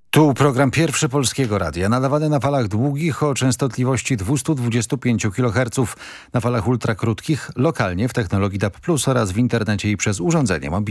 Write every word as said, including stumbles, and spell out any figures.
Tu program Pierwszy Polskiego Radia, nadawany na falach długich o częstotliwości dwieście dwadzieścia pięć kiloherców, na falach ultrakrótkich, lokalnie w technologii D A B plus oraz w internecie i przez urządzenie mobilne.